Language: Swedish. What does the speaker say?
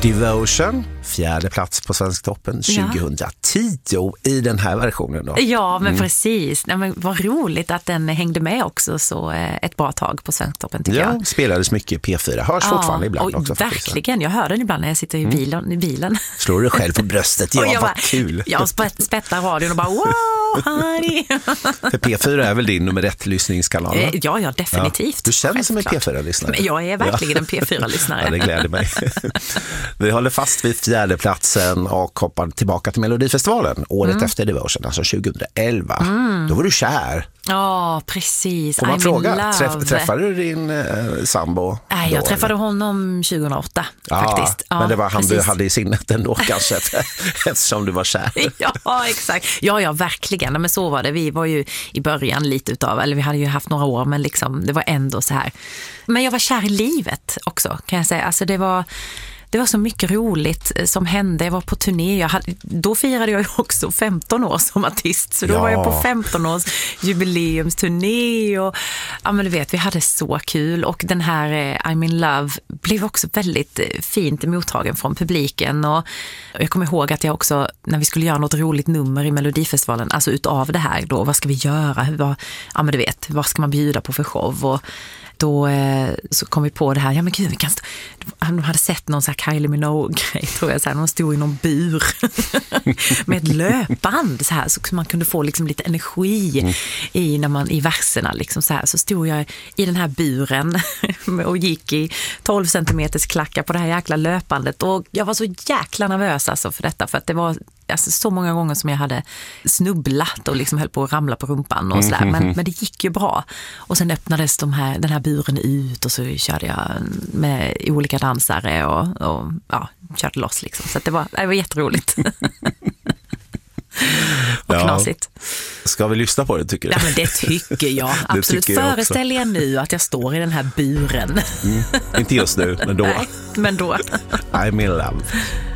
Devotion, 4:e plats på Svensktoppen 2010 i den här versionen då. Ja, men precis. Nej, men vad roligt att den hängde med också så ett bra tag på Svensktoppen tycker jag. Spelades mycket i P4. Hörs fortfarande ibland också. Verkligen, jag hör den ibland när jag sitter i bilen. Slår du själv på bröstet? Ja, vad kul. Jag spettar radion och bara wow, Harry. För P4 är väl din nummer 1 lyssningskanal? Ja, definitivt. Ja. Du känns som en P4-lyssnare. Jag är verkligen en P4-lyssnare. Ja, det gläder mig. Vi håller fast vid 4:e platsen och hoppar tillbaka till Melodifestivalen året efter Devotion, alltså 2011. Då var du kär. Ja, precis. Får man fråga, träffade du din sambo? Nej, jag träffade honom 2008 faktiskt. Ja, men det var han du hade i sinnet ändå kanske, eftersom du var kär. Ja, exakt. Ja, verkligen. Men så var det. Vi var ju i början lite utav, eller vi hade ju haft några år, men liksom, det var ändå så här. Men jag var kär i livet också, kan jag säga. Alltså det var så mycket roligt som hände. Jag var på turné. Då firade jag ju också 15 år som artist. Så då var jag på 15 års jubileumsturné. Och, ja, men du vet, vi hade så kul. Och den här I'm in love blev också väldigt fint mottagen från publiken. Och jag kommer ihåg att jag också, när vi skulle göra något roligt nummer i Melodifestivalen, alltså utav det här då, vad ska vi göra? Ja, men du vet, vad ska man bjuda på för show? Och då så kom vi på det här, ja men gud, han hade sett någon så här Kylie Minogue-grej, tror jag, så här, någon stod i någon bur med ett löpband så här, så man kunde få liksom lite energi i verserna liksom så här. Så stod jag i den här buren och gick i 12 centimeters klackar på det här jäkla löpbandet, och jag var så jäkla nervös alltså för detta, för att det var alltså så många gånger som jag hade snubblat och liksom höll på att ramla på rumpan och sådär. Men det gick ju bra. Och sen öppnades den här buren ut och så körde jag med olika dansare och körde loss liksom. Så att det var jätteroligt. Och knasigt. Ska vi lyssna på det, tycker du? Ja, men det tycker jag. Absolut. Föreställ er nu att jag står i den här buren. Inte just nu, men då. Nej, men då. I'm in love.